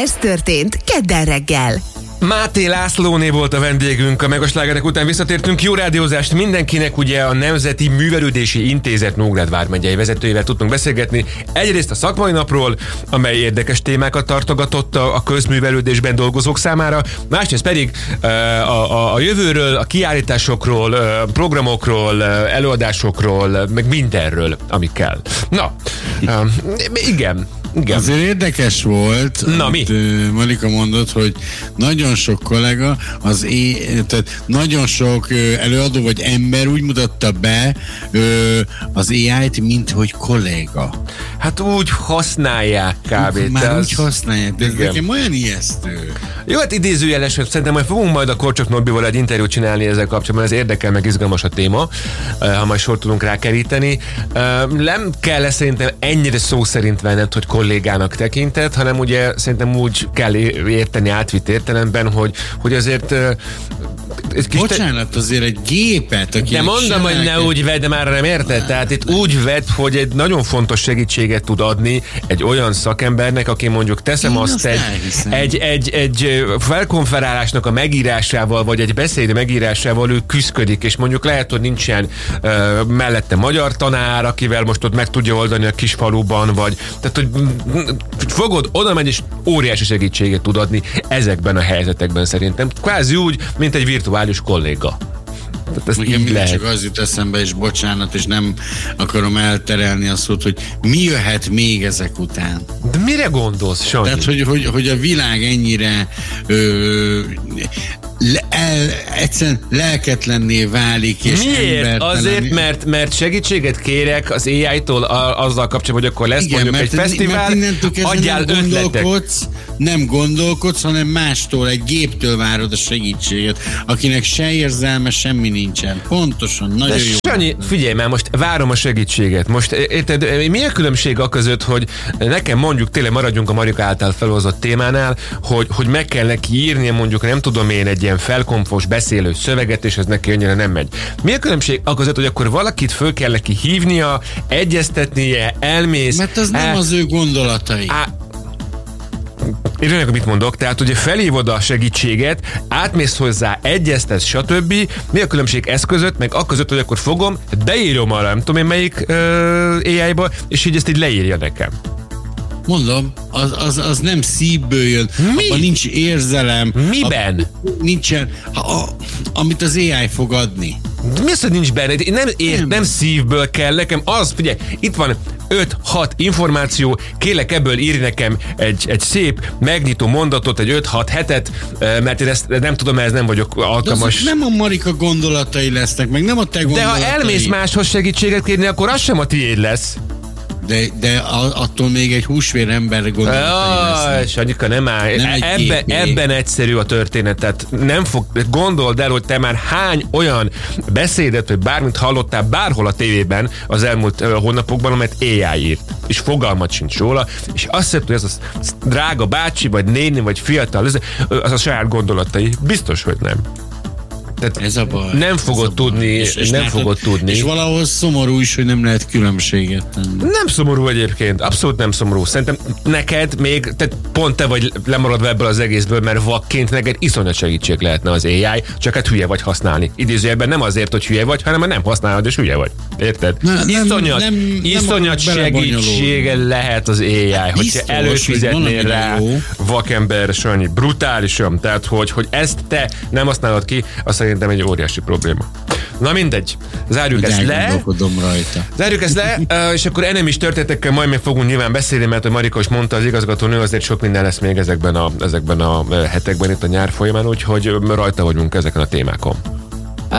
Ez történt kedden reggel. Máté Lászlóné volt a vendégünk, a Megaslágerek után visszatértünk. Jó rádiózást mindenkinek, ugye a Nemzeti Művelődési Intézet Nógrád vármegyei vezetőjével tudtunk beszélgetni. Egyrészt a szakmai napról, amely érdekes témákat tartogatott a közművelődésben dolgozók számára, másrészt pedig a jövőről, a kiállításokról, programokról, előadásokról, meg mindenről, ami kell. Na, igen. Azért érdekes volt, amit Marika mondott, hogy nagyon sok kollega, tehát nagyon sok előadó vagy ember úgy mutatta be az AI-t, mint hogy kolléga. Hát úgy használják kb. Már úgy használják, de ez nekem olyan ijesztő. Jó, hát idézőjeles, szerintem majd fogunk majd a Korcsok Norbival egy interjút csinálni ezzel kapcsolatban, ez érdekel, meg izgalmas a téma, ha majd sort tudunk rákeríteni. Nem kell szerintem ennyire szó szerint venned, hogy kollégának tekintett, hanem ugye szerintem úgy kell érteni átvitt értelemben, hogy azért bocsánat, azért egy gépet, aki... De mondom, hogy ne úgy vedd, de már nem érted? Tehát itt úgy vedd, hogy egy nagyon fontos segítséget tud adni egy olyan szakembernek, aki mondjuk teszem azt egy felkonferálásnak a megírásával, vagy egy beszéd megírásával ő küszködik, és mondjuk lehet, hogy nincsen mellette magyar tanár, akivel most ott meg tudja oldani a kis faluban, vagy tehát, hogy fogod, oda megy, és óriási segítséget tud adni ezekben a helyzetekben szerintem. Kvázi úgy, mint egy virtuális kolléga. Igen, csak az jut eszembe, és bocsánat, és nem akarom elterelni a szót, hogy mi jöhet még ezek után. De mire gondolsz, Sanyi? Tehát, hogy a világ ennyire egyszerűen lelketlenné válik, és miért? Azért, mert segítséget kérek az AI-tól azzal kapcsolatban, hogy akkor lesz mondjuk egy fesztivál, adjál ötletek. Nem gondolkodsz, hanem mástól, egy géptől várod a segítséget, akinek se érzelme, semmi nincsen. Pontosan, nagyon jó. Sanyi, figyelj már, most várom a segítséget. Most érted, mi a különbség a között, hogy nekem mondjuk tényleg maradjunk a Marika által felhozott témánál, hogy meg kell neki írnia mondjuk, nem tudom én, egy ilyen felkonfos beszélő szöveget, és ez neki annyira nem megy. Mi a különbség a között, hogy akkor valakit föl kell neki hívnia, egyeztetnie, elmész. Mert az nem az ő gondolatai. Érdenek, mit mondok, tehát ugye felhívod a segítséget, átmész hozzá, egyeztetsz, stb. Mi a különbség ez között, meg a között, hogy akkor fogom, beírom arra, nem tudom én melyik AI-ba, és így ezt így leírja nekem. Mondom, az nem szívből jön. Mi? Abban nincs érzelem. Miben? Nincsen. Amit az AI fog adni. Mi az, hogy nincs benne? Nem szívből kell nekem. Az, figyelj, itt van 5-6 információ, kérlek ebből írni nekem egy szép, megnyitó mondatot, egy 5-6 hetet, mert én ezt nem tudom, mert ez nem vagyok alkalmas. De nem a Marika gondolatai lesznek, meg nem a te gondolatai. De ha elmész máshoz segítséget kérni, akkor az sem a tiéd lesz. De attól még egy húsvér ember gondolatai lesznek. Sanyika, nem áll. Ebben egyszerű a történet. Tehát gondold el, hogy te már hány olyan beszédet, vagy bármit hallottál bárhol a tévében az elmúlt hónapokban, amelyet AI írt. És fogalmat sincs róla, és azt hiszem, hogy ez a drága bácsi, vagy néni, vagy fiatal, az a saját gondolatai. Biztos, hogy nem. Tehát ez a baj. Nem fogod tudni, és fogod tudni. És valahol szomorú is, hogy nem lehet különbséget tenni. Nem szomorú egyébként, abszolút nem szomorú. Szerintem neked még, tehát pont te vagy lemaradva ebből az egészből, mert vakként neked iszonyat segítség lehetne az AI, csak hát hülye vagy használni. Idézőjelben nem azért, hogy hülye vagy, hanem mert nem használod, és hülye vagy. Érted? Iszonyat segítsége lehet az AI, hogyha előfizetnél rá vakember, Sanyi, brutálisan. Tehát, hogy ezt te nem használod ki, azt szerintem egy óriási probléma. Na mindegy, zárjuk ezt le, és akkor ennem is történetekkel majd még fogunk nyilván beszélni, mert a Marika is mondta, az igazgatónő, azért sok minden lesz még ezekben a hetekben itt a nyár folyamán, úgyhogy rajta vagyunk ezeken a témákon.